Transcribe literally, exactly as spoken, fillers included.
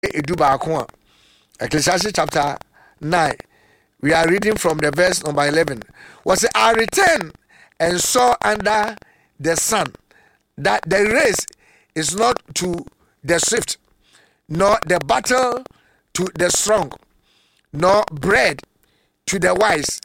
edu baako a Ecclesiastes chapter nine, we are reading from the verse number eleven. Was I returned and saw under the sun that the race is not to the swift, nor the battle to the strong, nor bread to the wise,